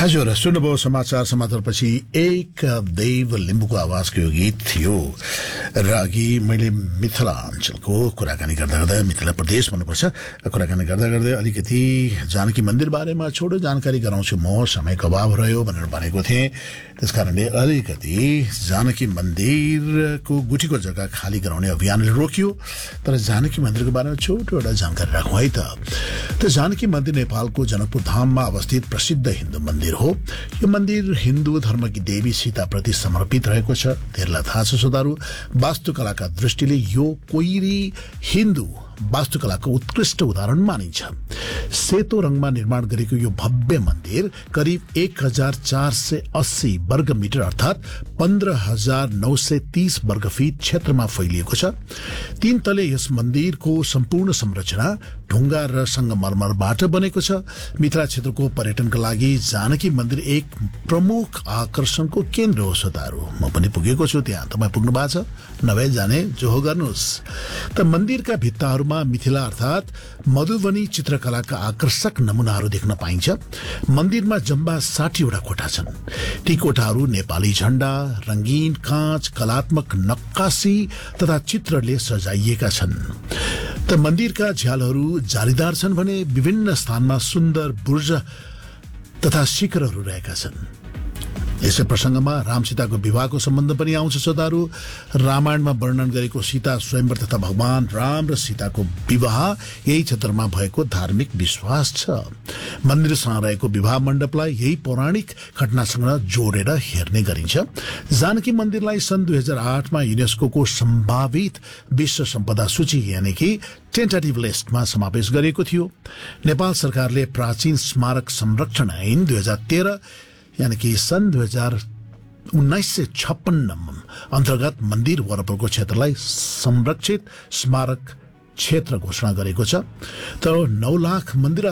हजुर सुन्नुभयो समाचारपछि एक देव लिम्बुको आवाजको यो गीत थियो र अघि मैले मिथिलाञ्चलको कुराकानी गर्दा मिथिला प्रदेश भन्नुपर्छ कुराकानी गर्दा अलिकति जानकी मन्दिर बारेमा छोटो जानकारी गराउँछु म समयको अभाव रह्यो भनेर भनेको थिएँ त्यसकारणले अलिकति जानकी मन्दिरको गुठीको जग्गा खाली गराउने अभियानले रोकियो तर जानकी मन्दिरको बारेमा छोटो एउटा जानकारी राखौँ है त जानकी मन्दिर नेपालको जनकपुर धाममा अवस्थित प्रसिद्ध हिन्दू मन्दिर हो यो मन्दिर हिन्दू धर्मकी देवी सीताप्रति समर्पित रहेको छ धेरैलाई थाहा छ श्रोताहरू वास्तुकलाका दृष्टिले यो कोइरी हिन्दू वास्तुकलाको उत्कृष्ट उदाहरण मानिन्छ सेतो रंगमा निर्माण गरिएको यो भव्य मन्दिर करिब 1480 वर्ग मिटर अर्थात 15,930 वर्ग फिट क्षेत्रमा फैलिएको छ तीन तले यस मन्दिरको सम्पूर्ण संरचना ढुङ्गा र संगमरमरबाट बनेको छ मिथिला क्षेत्रको पर्यटनका लागि जानकी मन्दिर एक प्रमुख आकर्षणको केन्द्र हो श्रोताहरू म पनि पुगेको छु त्यहाँ तपाई पुग्नु भएको छ नभए जाने जो हो गर्नुस् त मन्दिरका भित्ताहरूमा मिथिला अर्थात मधुबनी चित्रकलाका आकर्षक नमुनाहरू देख्न पाइन्छ मन्दिरमा जम्मा 60 वटा कोठा छन् ती कोठाहरू नेपाली झण्डा रंगीन काँच कलात्मक नक्कासी तथा चित्रले सजाइएका छन् त मन्दिरका झ्यालहरू जालीदार छन् भने विभिन्न स्थानमा सुन्दर बुर्ज तथा शिखरहरू रहेका छन् यसै प्रसंगमा राम सीताको विवाहको सम्बन्ध पनि आउँछ श्रोताहरू रामायणमा वर्णन गरेको सीता स्वयंवर तथा भगवान राम र सीताको विवाह यही क्षेत्रमा भएको धार्मिक विश्वास छ मन्दिरसँग रहेको विवाह मण्डपलाई यही पौराणिक घटनासँग जोडेर हेर्ने गरिन्छ जानकी मन्दिरलाई सन् 2008 मा युनेस्को सम्भावित विश्व सम्पदा सूची यानि कि टेन्टेटिभ लिस्टमा समावेश गरिएको थियो नेपाल सरकारले प्राचीन स्मारक संरक्षण ऐन 2013 यानी कि सन् 1956 अन्तर्गत मन्दिर वरपरको क्षेत्रलाई संरक्षित स्मारक क्षेत्र घोषणा गरेको छ तर 9 लाख मन्दिर